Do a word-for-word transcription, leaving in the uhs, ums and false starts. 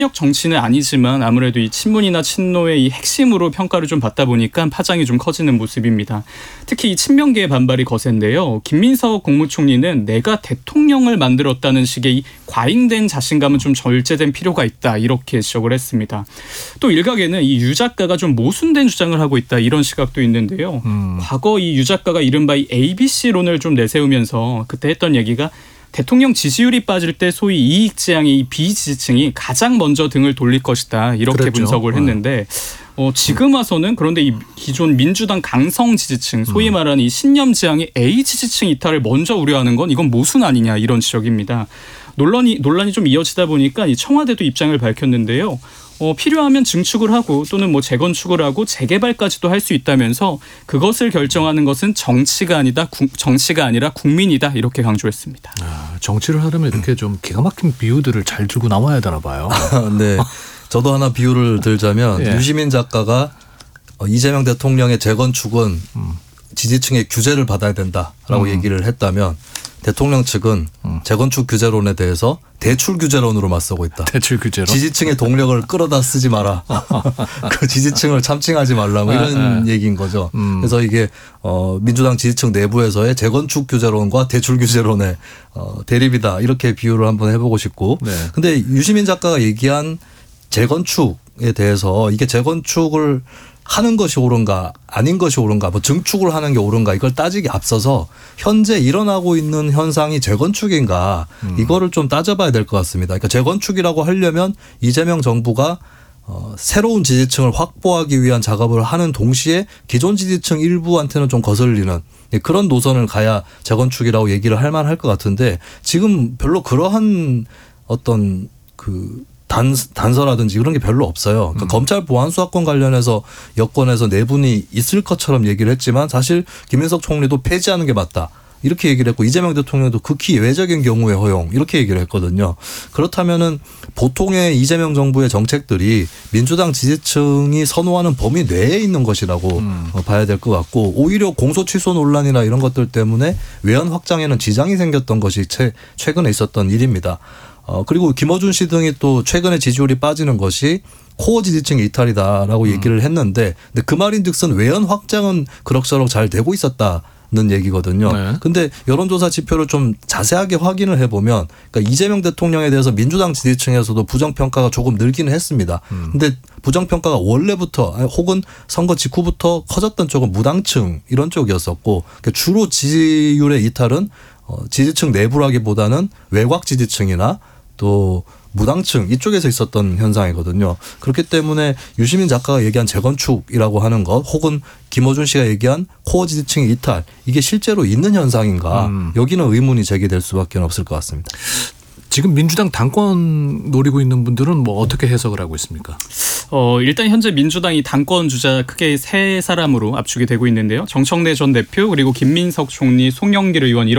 친혁 정치는 아니지만 아무래도 이 친문이나 친노의 이 핵심으로 평가를 좀 받다 보니까 파장이 좀 커지는 모습입니다. 특히 이 친명계의 반발이 거센데요. 김민석 국무총리는 내가 대통령을 만들었다는 식의 이 과잉된 자신감은 좀 절제된 필요가 있다 이렇게 지적을 했습니다. 또 일각에는 이 유 작가가 좀 모순된 주장을 하고 있다 이런 시각도 있는데요. 음. 과거 이 유 작가가 이른바 이 에이비씨론을 좀 내세우면서 그때 했던 얘기가 대통령 지지율이 빠질 때 소위 이익지향의 이 비지지층이 가장 먼저 등을 돌릴 것이다 이렇게 그랬죠. 분석을 했는데 어, 지금 와서는 그런데 이 기존 민주당 강성 지지층 소위 말하는 이 신념 지향의 A 지지층 이탈을 먼저 우려하는 건 이건 모순 아니냐 이런 지적입니다. 논란이 논란이 좀 이어지다 보니까 이 청와대도 입장을 밝혔는데요. 어, 필요하면 증축을 하고 또는 뭐 재건축을 하고 재개발까지도 할 수 있다면서 그것을 결정하는 것은 정치가 아니다, 구, 정치가 아니라 국민이다 이렇게 강조했습니다. 아, 정치를 하려면 이렇게 좀 기가 막힌 비유들을 잘 들고 나와야 되나 봐요. 네, 저도 하나 비유를 들자면 예. 유시민 작가가 이재명 대통령의 재건축은 음. 지지층의 규제를 받아야 된다라고 음. 얘기를 했다면 대통령 측은 음. 재건축 규제론에 대해서 대출 규제론으로 맞서고 있다. 대출 규제론. 지지층의 동력을 끌어다 쓰지 마라. 그 지지층을 참칭하지 말라. 뭐 이런 네. 얘기인 거죠. 음. 그래서 이게 어 민주당 지지층 내부에서의 재건축 규제론과 대출 규제론의 어 대립이다. 이렇게 비유를 한번 해보고 싶고. 네. 근데 유시민 작가가 얘기한 재건축에 대해서 이게 재건축을 하는 것이 옳은가 아닌 것이 옳은가 뭐 증축을 하는 게 옳은가 이걸 따지기 앞서서 현재 일어나고 있는 현상이 재건축인가 음. 이거를 좀 따져봐야 될 것 같습니다. 그러니까 재건축이라고 하려면 이재명 정부가 어, 새로운 지지층을 확보하기 위한 작업을 하는 동시에 기존 지지층 일부한테는 좀 거슬리는 그런 노선을 가야 재건축이라고 얘기를 할 만할 것 같은데 지금 별로 그러한 어떤 그 단, 단서라든지 그런 게 별로 없어요. 그러니까 음. 검찰 보안수사권 관련해서 여권에서 내분이 있을 것처럼 얘기를 했지만 사실 김민석 총리도 폐지하는 게 맞다. 이렇게 얘기를 했고 이재명 대통령도 극히 예외적인 경우에 허용 이렇게 얘기를 했거든요. 그렇다면은 보통의 이재명 정부의 정책들이 민주당 지지층이 선호하는 범위 내에 있는 것이라고 음. 봐야 될 것 같고 오히려 공소 취소 논란이나 이런 것들 때문에 외연 확장에는 지장이 생겼던 것이 최, 최근에 있었던 일입니다. 어, 그리고 김어준 씨 등이 또 최근에 지지율이 빠지는 것이 코어 지지층의 이탈이다라고 음. 얘기를 했는데 근데 그 말인즉슨 외연 확장은 그럭저럭 잘 되고 있었다는 얘기거든요. 네. 근데 여론조사 지표를 좀 자세하게 확인을 해보면 그러니까 이재명 대통령에 대해서 민주당 지지층에서도 부정평가가 조금 늘기는 했습니다. 음. 근데 부정평가가 원래부터 혹은 선거 직후부터 커졌던 쪽은 무당층 이런 쪽이었었고 그러니까 주로 지지율의 이탈은 지지층 내부라기보다는 외곽 지지층이나 또 무당층 이쪽에서 있었던 현상이거든요. 그렇기 때문에 유시민 작가가 얘기한 재건축이라고 하는 것 혹은 김어준 씨가 얘기한 코어 지지층의 이탈 이게 실제로 있는 현상인가 음. 여기는 의문이 제기될 수밖에 없을 것 같습니다. 지금 민주당 당권 노리고 있는 분들은 뭐 어떻게 해석을 하고 있습니까? 어, 일단 현재 민주당이 당권 주자 크게 세 사람으로 압축이 되고 있는데요. 정청래 전 대표 그리고 김민석 총리, 송영길 의원 이렇게